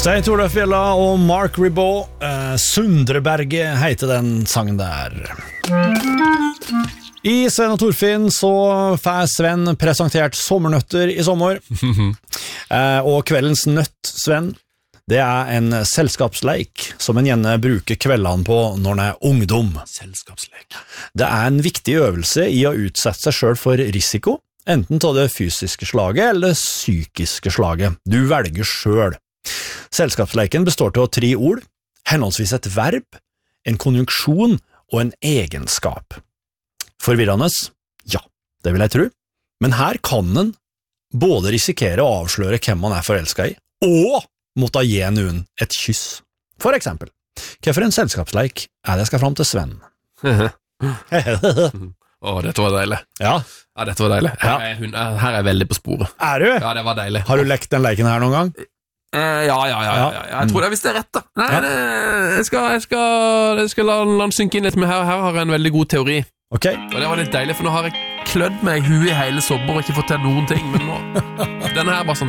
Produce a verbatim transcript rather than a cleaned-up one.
Stein Torleifjella og Mark Ribot, eh, Sundreberget heter den sangen der. I Sven og Torfinn så får Sven presentert sommernøtter i sommer. eh, og kveldens nøtt, Sven, det er en selskapsleik som en gjerne bruker kveldene på når en er ungdom. Selskapsleik. Det er en viktig øvelse i å utsette seg selv for risiko, enten til det fysiske slaget eller det psykiske slaget. Du velger selv. Selskapsleiken består av tre ord, henholdsvis et verb, en konjunksjon og en egenskap. Forvirrende? Ja, det vil jeg tro. Men her kan en både risikere å avsløre hvem man er forelsket i, og måtte gi noen et kyss. For eksempel, hva for en selskapsleik er det jeg skal fram til Sven? Åh, dette var deilig. Ja. Ja, dette var deilig. Her er, hun, her er jeg veldig på sporet. Er du? Ja, det var deilig. Har du lekt den leiken her noen gang? Eh, ja, ja, ja, ja, ja. Jeg tror det er hvis det er rett da. Nei, Ja. det, jeg skal, jeg skal, jeg skal la, la den synke inn litt, men her, her har jeg en veldig god teori. Ok. Og det var litt deilig, for nå har jeg klødd meg i huet i hele sommer og ikke fått til noen ting, men nå, denne her bare sånn,